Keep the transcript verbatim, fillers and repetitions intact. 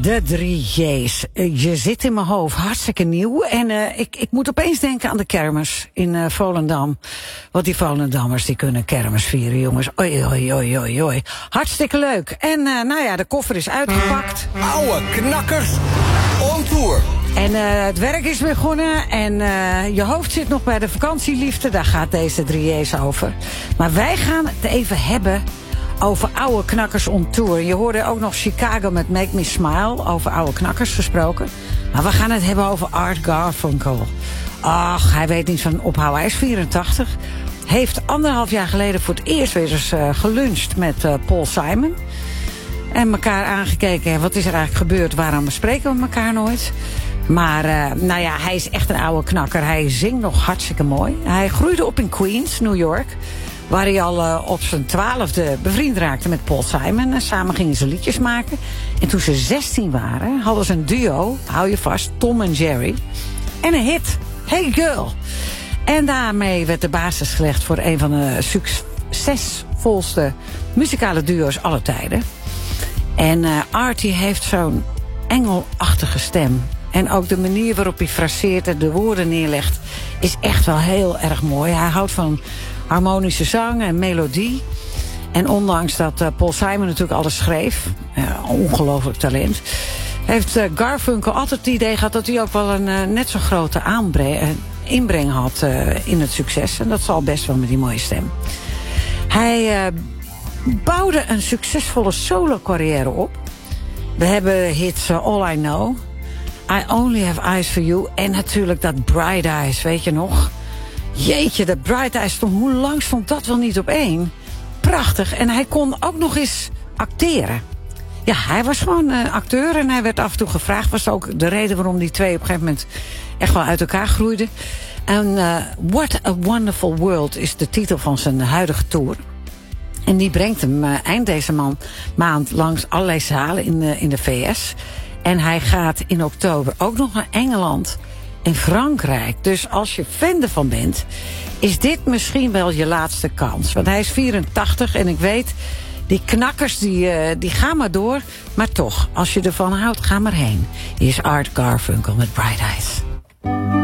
De drie J's. Uh, je zit in mijn hoofd, hartstikke nieuw. En uh, ik, ik moet opeens denken aan de kermis in uh, Volendam. Want die Volendammers die kunnen kermis vieren, jongens. Oei, oei, oei, oei, oei. Hartstikke leuk. En uh, nou ja, de koffer is uitgepakt. Oude knakkers on tour. En uh, het werk is begonnen en uh, je hoofd zit nog bij de vakantieliefde. Daar gaat deze drie J's over. Maar wij gaan het even hebben over oude knakkers on tour. Je hoorde ook nog Chicago met Make Me Smile, over oude knakkers gesproken. Maar we gaan het hebben over Art Garfunkel. Ach, hij weet niet van ophouden. Hij is vierentachtig. Heeft anderhalf jaar geleden voor het eerst weer eens uh, geluncht met uh, Paul Simon. En elkaar aangekeken, wat is er eigenlijk gebeurd? Waarom bespreken we elkaar nooit? Maar uh, nou ja, hij is echt een oude knakker. Hij zingt nog hartstikke mooi. Hij groeide op in Queens, New York, waar hij al uh, op zijn twaalfde bevriend raakte met Paul Simon. En samen gingen ze liedjes maken. En toen ze zestien waren, hadden ze een duo, hou je vast, Tom en Jerry. En een hit, Hey Girl. En daarmee werd de basis gelegd voor een van de succesvolste muzikale duo's aller tijden. En uh, Artie heeft zo'n engelachtige stem. En ook de manier waarop hij fraseert en de woorden neerlegt is echt wel heel erg mooi. Hij houdt van harmonische zang en melodie. En ondanks dat uh, Paul Simon natuurlijk alles schreef, uh, ongelooflijk talent, heeft uh, Garfunkel altijd het idee gehad dat hij ook wel een uh, net zo grote aanbreng, uh, inbreng had uh, in het succes. En dat zal best wel met die mooie stem. Hij uh, bouwde een succesvolle solo-carrière op. We hebben hits uh, All I Know, I Only Have Eyes For You en natuurlijk dat Bright Eyes, weet je nog? Jeetje, dat Bright Eyes stond, hoe lang stond dat wel niet op één? Prachtig. En hij kon ook nog eens acteren. Ja, hij was gewoon uh, acteur en hij werd af en toe gevraagd. Was ook de reden waarom die twee op een gegeven moment echt wel uit elkaar groeiden. En uh, What a Wonderful World is de titel van zijn huidige tour. En die brengt hem uh, eind deze man, maand langs allerlei zalen in de, in de V S. En hij gaat in oktober ook nog naar Engeland en Frankrijk. Dus als je fan ervan bent, is dit misschien wel je laatste kans. Want hij is vierentachtig en ik weet, die knakkers die, uh, die gaan maar door. Maar toch, als je ervan houdt, ga maar heen. Hier is Art Garfunkel met Bright Eyes.